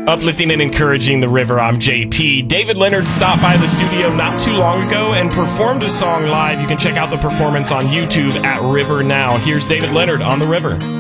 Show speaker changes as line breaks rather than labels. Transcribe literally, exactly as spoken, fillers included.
Uplifting and encouraging the river, I'm J P. David Leonard stopped by the studio not too long ago and performed a song live. You can check out the performance on YouTube at River Now. Here's David Leonard on the river.